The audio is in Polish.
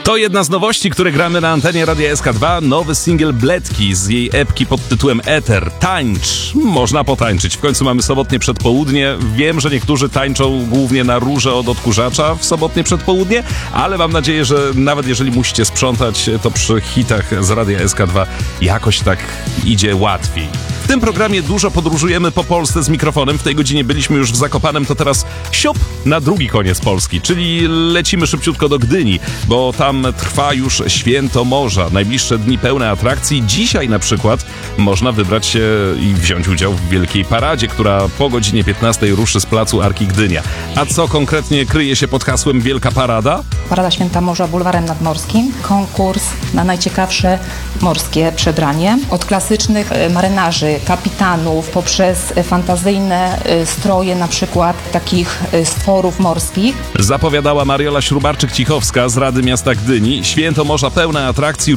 To jedna z nowości, które gramy na antenie Radia SK2. Nowy singiel Bledki z jej epki pod tytułem Eter. Tańcz. Można potańczyć. W końcu mamy sobotnie przedpołudnie. Wiem, że niektórzy tańczą głównie na rurze od odkurzacza w sobotnie przedpołudnie, ale mam nadzieję, że nawet jeżeli musicie sprzątać, to przy hitach z Radia SK2 jakoś tak idzie łatwiej. W tym programie dużo podróżujemy po Polsce z mikrofonem. W tej godzinie byliśmy już w Zakopanem, to teraz siup na drugi koniec Polski, czyli lecimy szybciutko do Gdyni, bo tam trwa już Święto Morza. Najbliższe dni pełne atrakcji. Dzisiaj na przykład można wybrać się i wziąć udział w wielkiej paradzie, która po godzinie 15 ruszy z placu Arki Gdynia. A co konkretnie kryje się pod hasłem Wielka Parada? Parada Święta Morza bulwarem nadmorskim. Konkurs na najciekawsze morskie przebranie. Od klasycznych marynarzy, kapitanów, poprzez fantazyjne stroje na przykład takich stworów morskich. Zapowiadała Mariola Śrubarczyk-Cichowska z Rady Miasta Gdyni. Święto Morza pełne atrakcji.